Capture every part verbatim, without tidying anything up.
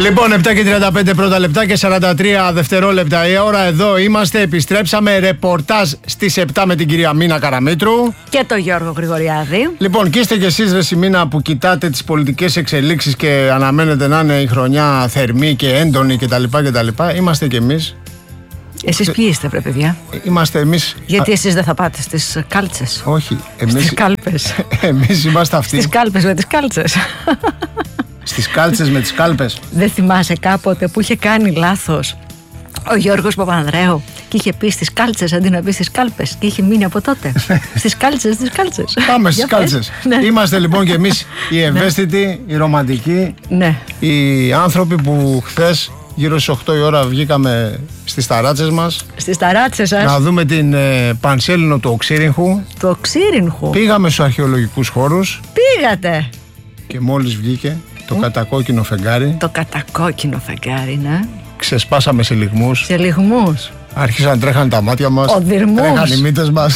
Λοιπόν, επτά και τριάντα πέντε πρώτα λεπτά και σαράντα τρία δευτερόλεπτα η ώρα. Εδώ είμαστε, επιστρέψαμε. Ρεπορτάζ στις επτά με την κυρία Μίνα Καραμήτρου και τον Γιώργο Γρηγοριάδη. Λοιπόν, και είστε κι εσείς, ρε Μίνα, που κοιτάτε τις πολιτικές εξελίξεις και αναμένετε να είναι η χρονιά θερμή και έντονη κτλ. κτλ. Είμαστε κι εμείς. Εσείς ποιοι είστε, βρε παιδιά? Είμαστε εμείς. Γιατί εσείς δεν θα πάτε στις κάλτσες? Όχι, εμείς. Στις κάλπες. Εμείς είμαστε αυτοί. Στις κάλπες με τις κάλτσες. Στις κάλτσες με τις κάλπες. Δεν θυμάσαι κάποτε που είχε κάνει λάθος ο Γιώργος Παπανδρέου και είχε πει στις κάλτσες αντί να πει στις κάλπες και είχε μείνει από τότε? Στις κάλτσες, στις κάλτσες. Πάμε στις κάλτσες. Ναι. Είμαστε λοιπόν και εμείς οι ευαίσθητοι, οι ρομαντικοί, ναι. οι άνθρωποι που χθες γύρω στις οκτώ η ώρα βγήκαμε στις ταράτσες μας. Στις ταράτσες σας. Να δούμε την ε, Πανσέλινο του Οξύριγχου. Του Οξύριγχου. Πήγαμε στους αρχαιολογικούς χώρους. Πήγατε. Και μόλις βγήκε το κατακόκκινο φεγγάρι. Το κατακόκκινο φεγγάρι, ναι. Ξεσπάσαμε σε λυγμούς. Σε λυγμούς. Άρχισαν τρέχαν τα μάτια μας. Ο δειρμούς. Τρέχαν οι μύτες μας.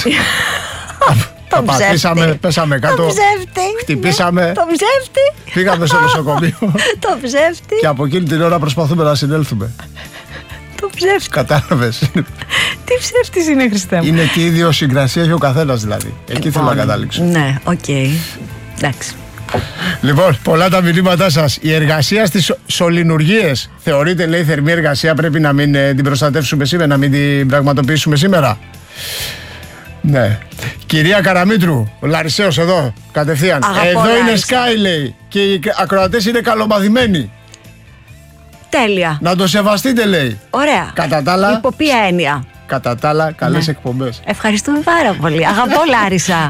Τα πατήσαμε, πέσαμε κάτω. Το ψεύτη. Χτυπήσαμε. Το ψεύτη. Πήγαμε στο νοσοκομείο. Το ψεύτη. Και από εκείνη την ώρα προσπαθούμε να συνέλθουμε. Το ψεύτη. Κατάλαβες? Τι ψεύτης είναι, Χριστέ μου? Είναι και η ιδιοσυγκρασία έχει ο καθένας δηλαδή. Εκεί θέλω να καταλήξω. Ναι, οκ. Okay. Εντάξει. Λοιπόν, πολλά τα μηνύματά σας. Η εργασία στις σωληνουργίες θεωρείται, λέει, θερμή εργασία? Πρέπει να μην ε, την προστατεύσουμε σήμερα, να μην την πραγματοποιήσουμε σήμερα? Ναι. Κυρία Καραμήτρου, ο Λαρισαίος εδώ, κατευθείαν. Αγαπώ, εδώ Λάρισα. είναι Sky, λέει. Και οι ακροατές είναι καλομαθημένοι. Τέλεια. Να το σεβαστείτε, λέει. Ωραία. Κατά τα άλλα. Υπό ποια έννοια? Κατά τα άλλα, καλές ναι. εκπομπές. Ευχαριστούμε πάρα πολύ. Αγαπώ, Λάρισα.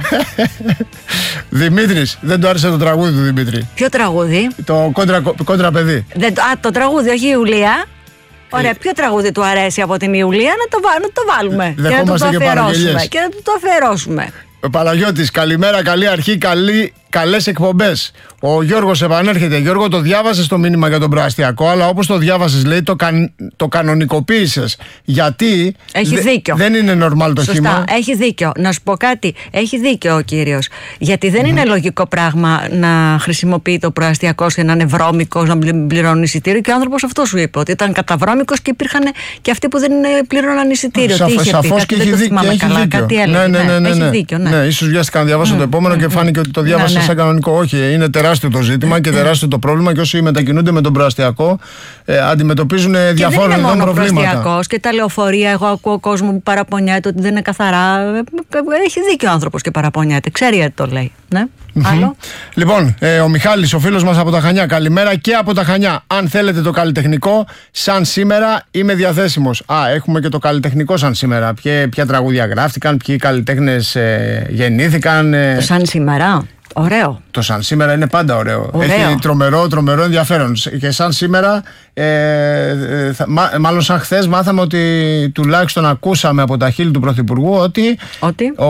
Δημήτρης, δεν του άρεσε το τραγούδι του Δημήτρη? Ποιο τραγούδι? Το κόντρα, κόντρα παιδί. Δεν, α, το τραγούδι, όχι η Ιουλία. Ωραία, ποιο τραγούδι του αρέσει από την Ιουλία? Να το, να το βάλουμε. Δε, και να το, το και αφιερώσουμε. Και να το, το αφιερώσουμε. Ο Παναγιώτης, καλημέρα, καλή αρχή, καλή, καλές εκπομπές. Ο Γιώργος επανέρχεται. Γιώργο, το διάβασες το μήνυμα για τον προαστιακό, αλλά όπως το διάβασες, λέει, το, καν, το κανονικοποίησες. Γιατί έχει δε, δίκιο. Δεν είναι normal το Σωστά, χήμα. Έχει δίκιο. Να σου πω κάτι. Έχει δίκιο ο κύριος. Γιατί δεν mm-hmm. είναι λογικό πράγμα να χρησιμοποιεί το προαστιακό και να είναι βρώμικος, να μην πληρώνει εισιτήριο. Και ο άνθρωπος αυτό σου είπε, ότι ήταν καταβρώμικος και υπήρχαν και αυτοί που δεν πλήρωναν εισιτήριο. Σαφ, Τι είχε σαφώς πει, και έχει δίκιο. Έχει καλά, δίκιο. κάτι έλεγε. Ναι, ναι, ναι, ναι, έχει ναι. δίκιο, ναι. Ναι, ίσως βιάστηκα να διαβάσω mm, το επόμενο mm, και φάνηκε mm, ότι το διάβασα ναι, ναι. σαν κανονικό. Όχι, είναι τεράστιο το ζήτημα και τεράστιο το πρόβλημα και όσοι μετακινούνται με τον προαστιακό ε, αντιμετωπίζουν διαφόρων ειδών προβλήματα. Δεν είναι μόνο προαστιακός και τα λεωφορεία. Εγώ ακούω κόσμο που παραπονιέται ότι δεν είναι καθαρά. Έχει δίκιο ο άνθρωπος και παραπονιέται. Ξέρει γιατί το λέει. Ναι. Mm-hmm. Άλλο. Λοιπόν, ε, ο Μιχάλης, ο φίλος μας από τα Χανιά. Καλημέρα και από τα Χανιά. Αν θέλετε το καλλιτεχνικό, σαν σήμερα είμαι διαθέσιμος. Α, έχουμε και το καλλιτεχνικό σαν σήμερα. Ποια, ποια τραγούδια γράφτηκαν, ποιοι καλλιτέχνες ε, γεννήθηκαν. Ε... Το σαν σήμερα. Ωραίο. Το σαν σήμερα είναι πάντα ωραίο. ωραίο. Έχει τρομερό, τρομερό ενδιαφέρον. Και σαν σήμερα, ε, ε, θα, μα, μάλλον σαν χθες, μάθαμε ότι τουλάχιστον ακούσαμε από τα χείλη του Πρωθυπουργού ότι, ότι? ο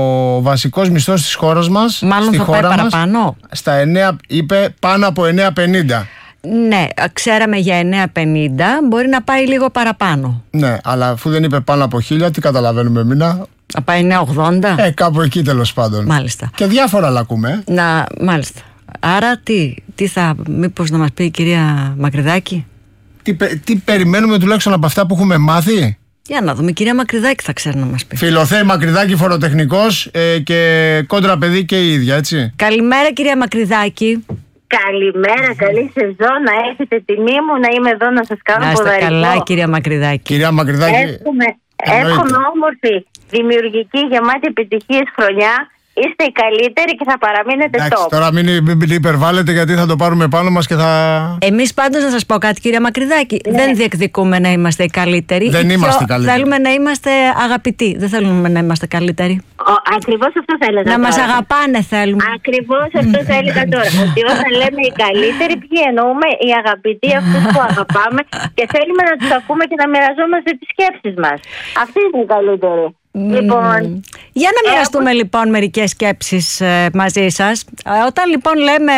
βασικός μισθός της χώρας μας, μάλλον στη θα χώρα πάει μας, παραπάνω. Στα εννέα, είπε πάνω από εννέα πενήντα. Ναι, ξέραμε για εννέα πενήντα, μπορεί να πάει λίγο παραπάνω. Ναι, αλλά αφού δεν είπε πάνω από χίλια, τι καταλαβαίνουμε εμείνα? Να πάει εννέα ογδόντα. Ε, κάπου εκεί τέλος πάντων. Μάλιστα. Και διάφορα άλλα ακούμε. Να, μάλιστα. Άρα τι, τι θα, μήπως να μας πει η κυρία Μακρυδάκη? Τι, τι περιμένουμε τουλάχιστον από αυτά που έχουμε μάθει? Για να δούμε, η κυρία Μακρυδάκη θα ξέρει να μας πει. Φιλοθέη Μακρυδάκη, φοροτεχνικός ε, και κόντρα παιδί και η ίδια, έτσι. Καλημέρα, κυρία Μακρυδάκη. Καλημέρα, καλή σεζόν. Να έχετε τιμή μου να είμαι εδώ να σας κάνω ποδαρικό. Να είστε καλά, κυρία Μακρυδάκη. Κυρία Μακρυδάκη. Εύχομαι, εύχομαι όμορφη, δημιουργική, γεμάτη επιτυχίες χρονιά. Είστε οι καλύτεροι και θα παραμείνετε top. top. Τώρα μην, μην, μην υπερβάλλετε γιατί θα το πάρουμε πάνω μας και θα... Εμείς πάντως να σας πω κάτι, κυρία Μακρυδάκη. Ναι. Δεν διεκδικούμε να είμαστε οι καλύτεροι. Δεν είμαστε καλύτεροι. Θέλουμε να είμαστε αγαπητοί. Δεν θέλουμε να είμαστε καλύτεροι. Ακριβώς αυτό θα έλεγα. Να τώρα. μας αγαπάνε θέλουμε. Ακριβώς αυτό θα έλεγα τώρα. Ότι όταν λέμε οι καλύτεροι, ποιοι εννοούμε? Οι αγαπητοί, αυτούς που αγαπάμε και θέλουμε να τους ακούμε και να μοιραζόμαστε τις σκέψεις μας. Αυτοί είναι οι καλύτεροι. Mm. Λοιπόν, για να μοιραστούμε ε, λοιπόν μερικές σκέψεις ε, μαζί σας. ε, Όταν λοιπόν λέμε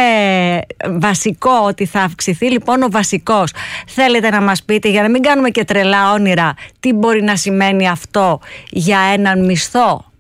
βασικό, ότι θα αυξηθεί λοιπόν ο βασικός, θέλετε να μας πείτε, για να μην κάνουμε και τρελά όνειρα, τι μπορεί να σημαίνει αυτό για έναν μισθό?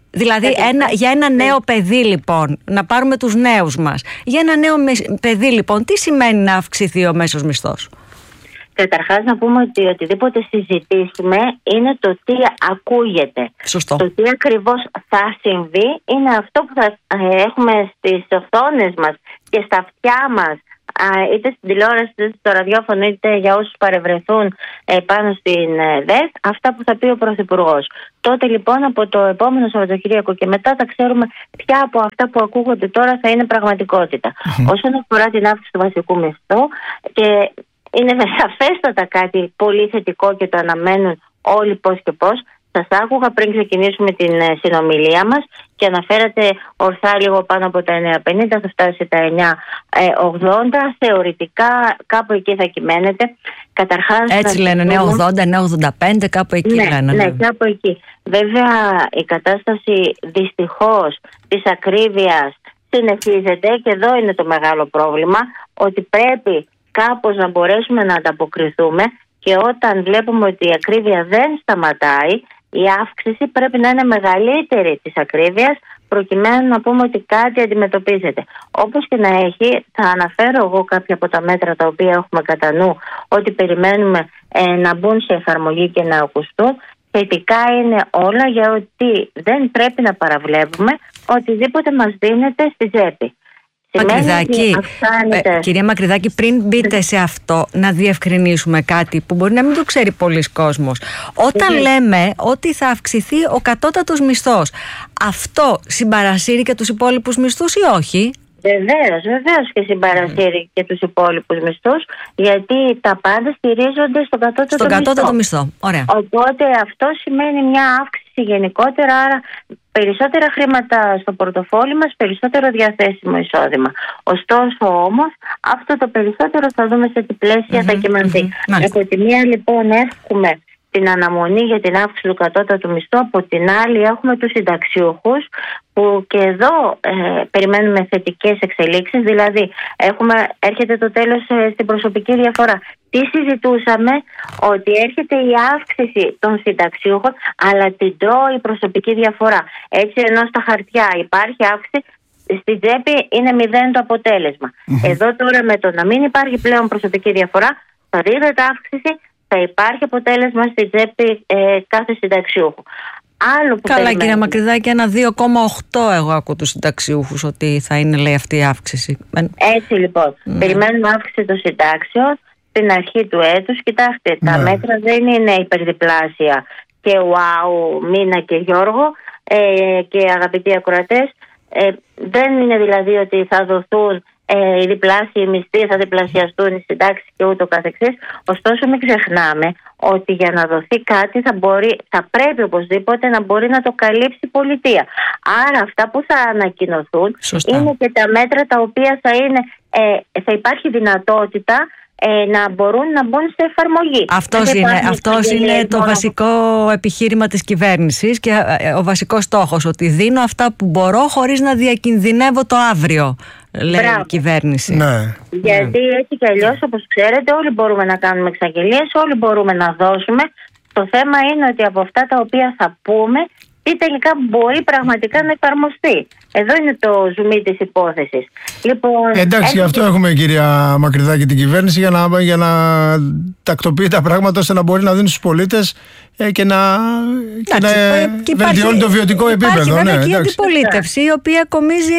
Δηλαδή ένα, για ένα νέο παιδί λοιπόν, να πάρουμε τους νέους μας, για ένα νέο παιδί λοιπόν, τι σημαίνει να αυξηθεί ο μέσος μισθός? Καταρχάς να πούμε ότι οτιδήποτε συζητήσουμε είναι το τι ακούγεται. Σωστό. Το τι ακριβώς θα συμβεί είναι αυτό που θα έχουμε στις οθόνες μας και στα αυτιά μας, είτε στην τηλεόραση είτε στο ραδιόφωνο είτε για όσους παρευρεθούν πάνω στην ΔΕΘ, αυτά που θα πει ο Πρωθυπουργός. Τότε λοιπόν από το επόμενο Σαββατοκύριακο και μετά θα ξέρουμε ποια από αυτά που ακούγονται τώρα θα είναι πραγματικότητα. Mm-hmm. Όσον αφορά την αύξηση του βασικού μισθού, και είναι σαφέστατα κάτι πολύ θετικό και το αναμένουν όλοι πώς και πώς. Σας άκουγα πριν ξεκινήσουμε την συνομιλία μας και αναφέρατε ορθά λίγο πάνω από τα εννιά πενήντα, θα φτάσει τα εννιά ογδόντα. Θεωρητικά κάπου εκεί θα κυμαίνεται. Καταρχάς, έτσι λένε, εννιά ογδόντα, εννιά ογδόντα πέντε, κάπου εκεί ναι, λένε. Ναι, κάπου εκεί. Βέβαια η κατάσταση δυστυχώς της ακρίβειας συνεχίζεται και εδώ είναι το μεγάλο πρόβλημα, ότι πρέπει κάπως να μπορέσουμε να ανταποκριθούμε, και όταν βλέπουμε ότι η ακρίβεια δεν σταματάει, η αύξηση πρέπει να είναι μεγαλύτερη της ακρίβειας, προκειμένου να πούμε ότι κάτι αντιμετωπίζεται. Όπως και να έχει, θα αναφέρω εγώ κάποια από τα μέτρα τα οποία έχουμε κατά νου, ότι περιμένουμε ε, να μπουν σε εφαρμογή και να ακουστούν. Θετικά είναι όλα, για ότι δεν πρέπει να παραβλέπουμε οτιδήποτε μας δίνεται στη τσέπη. Μακρυδάκη, ε, κυρία Μακρυδάκη, πριν μπείτε σε αυτό, να διευκρινίσουμε κάτι που μπορεί να μην το ξέρει πολλοί κόσμος. Όταν mm-hmm. λέμε ότι θα αυξηθεί ο κατώτατος μισθός, αυτό συμπαρασύρει και τους υπόλοιπους μισθούς ή όχι? Βεβαίως, βεβαίως και συμπαρασύρει mm. και τους υπόλοιπους μισθούς, γιατί τα πάντα στηρίζονται στον κατώτατο, στον κατώτατο μισθό. μισθό. Ωραία. Οπότε αυτό σημαίνει μια αύξηση γενικότερα, άρα περισσότερα χρήματα στο πορτοφόλι μας, περισσότερο διαθέσιμο εισόδημα. Ωστόσο όμως, αυτό το περισσότερο θα δούμε σε τι πλαίσια mm-hmm, θα κυμανθεί. Mm-hmm, από τη μία λοιπόν έχουμε την αναμονή για την αύξηση του κατώτατου μισθού, από την άλλη έχουμε τους συνταξιούχους, που και εδώ ε, περιμένουμε θετικές εξελίξεις, δηλαδή έχουμε, έρχεται το τέλος ε, στην προσωπική διαφορά. Τι συζητούσαμε? Ότι έρχεται η αύξηση των συνταξιούχων, αλλά την τρώει η προσωπική διαφορά. Έτσι, ενώ στα χαρτιά υπάρχει αύξηση, στην τσέπη είναι μηδέν το αποτέλεσμα. Mm-hmm. Εδώ τώρα με το να μην υπάρχει πλέον προσωπική διαφορά, θα δείτε αύξηση, θα υπάρχει αποτέλεσμα στην τσέπη ε, κάθε συνταξιούχου. Άλλο που Καλά, κυρία Μακρυδάκη, ένα δύο κόμμα οκτώ εγώ ακούω τους συνταξιούχους ότι θα είναι, λέει, αυτή η αύξηση. Έτσι λοιπόν, mm. περιμένουμε αύξηση των συντάξεων στην αρχή του έτους. Κοιτάξτε, mm. τα μέτρα δεν είναι υπερδιπλάσια και wow, Μίνα και Γιώργο ε, και αγαπητοί ακροατές, ε, δεν είναι δηλαδή ότι θα δοθούν Ε, οι διπλάσιοι μισθοί, θα διπλασιαστούν οι συντάξεις και ούτω καθεξής. Ωστόσο μην ξεχνάμε ότι για να δοθεί κάτι θα, μπορεί, θα πρέπει οπωσδήποτε να μπορεί να το καλύψει η πολιτεία. Άρα αυτά που θα ανακοινωθούν Σωστά. είναι και τα μέτρα τα οποία θα, είναι, ε, θα υπάρχει δυνατότητα ε, να μπορούν να μπουν σε εφαρμογή. Αυτός είναι, αυτός είναι το μόνο... βασικό επιχείρημα της κυβέρνησης και ο βασικός στόχος, ότι δίνω αυτά που μπορώ χωρίς να διακινδυνεύω το αύριο, λέει Μπράβο. η κυβέρνηση. Ναι. Γιατί ναι. έτσι κι αλλιώς, όπως ξέρετε, όλοι μπορούμε να κάνουμε εξαγγελίες, όλοι μπορούμε να δώσουμε. Το θέμα είναι ότι από αυτά τα οποία θα πούμε, τι τελικά μπορεί πραγματικά να εφαρμοστεί. Εδώ είναι το ζουμί της υπόθεσης. Λοιπόν, εντάξει, γι' αυτό έχουμε, κυρία Μακρυδάκη, την κυβέρνηση, για να, για να τακτοποιεί τα πράγματα ώστε να μπορεί να δίνει στους πολίτες ε, και να, και να και βελτιώνει το βιωτικό υπάρχει, επίπεδο. Υπάρχει βέβαια ναι, και η αντιπολίτευση, η οποία κομίζει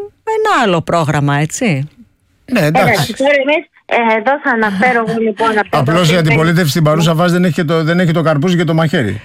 ένα άλλο πρόγραμμα, έτσι. Ναι, εντάξει. Τώρα εμείς ε, εδώ θα αναφέρω εγώ λοιπόν... Απλώς η αντιπολίτευση στην παρούσα φάση δεν έχει, και το, δεν έχει το καρπούζι και το μαχαίρι.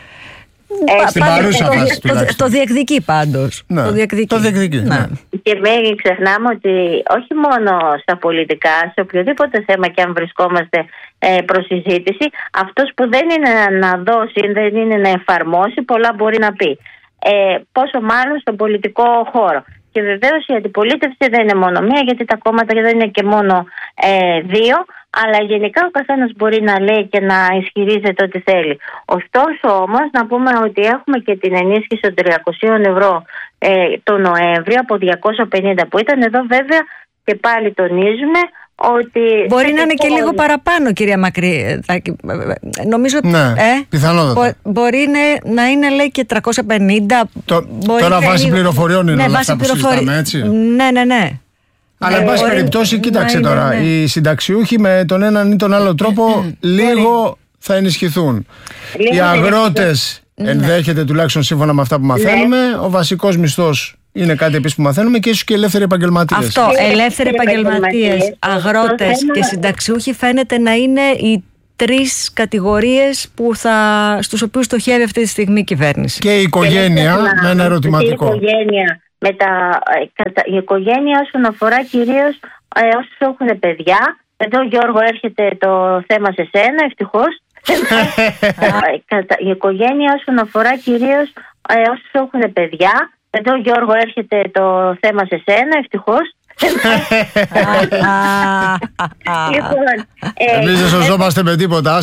Ε, στην παρούσα φάση το, το, το διεκδικεί πάντως. Ναι, το διεκδικεί. Το διεκδικεί ναι. Ναι. Και μην ξεχνάμε ότι όχι μόνο στα πολιτικά, σε οποιοδήποτε θέμα και αν βρισκόμαστε ε, προς συζήτηση, αυτός που δεν είναι να δώσει, δεν είναι να εφαρμόσει, πολλά μπορεί να πει. Ε, πόσο μάλλον στον πολιτικό χώρο. Και βεβαίως η αντιπολίτευση δεν είναι μόνο μία, γιατί τα κόμματα δεν είναι και μόνο ε, δύο, αλλά γενικά ο καθένας μπορεί να λέει και να ισχυρίζεται ό,τι θέλει. Ωστόσο όμως να πούμε ότι έχουμε και την ενίσχυση των τριακοσίων ευρώ ε, το Νοέμβριο από διακόσια πενήντα που ήταν. Εδώ βέβαια και πάλι τονίζουμε ότι... Μπορεί να είναι και λίγο παραπάνω, κυρία Μακρύ. Νομίζω ότι. Ναι, ε, πιθανότατα. Μπο, μπορεί είναι, να είναι, λέει, και τριακόσια πενήντα. Το, τώρα βάση λίγο... πληροφοριών είναι, ναι, όλα αυτά που συζητάμε, έτσι. Ναι, ναι, ναι. Αλλά, εν πάση περιπτώσει, κοίταξε ναι, τώρα. Ναι, ναι. Οι συνταξιούχοι με τον έναν ή τον άλλο τρόπο λίγο θα ενισχυθούν. Λίγο οι αγρότες ναι. ενδέχεται, τουλάχιστον σύμφωνα με αυτά που μαθαίνουμε, ναι. ο βασικός μισθός είναι κάτι επίσης που μαθαίνουμε και ίσως και ελεύθεροι επαγγελματίες. Αυτό, ελεύθεροι επαγγελματίες, αγρότες και συνταξιούχοι φαίνεται να είναι οι τρεις κατηγορίες που θα, στους οποίους στοχεύει αυτή τη στιγμή η κυβέρνηση. Και η οικογένεια και με ένα ερωτηματικό. Η οικογένεια, με τα, η οικογένεια όσον αφορά κυρίως ε, όσους έχουν παιδιά. Εδώ, Γιώργο, έρχεται το θέμα σε σένα, ευτυχώς. Η οικογένεια όσον αφορά κυρίως ε, όσους έχουν παιδιά. Εδώ, Γιώργο, έρχεται το θέμα σε σένα, ευτυχώς. Εμείς δεν σωζόμαστε με τίποτα.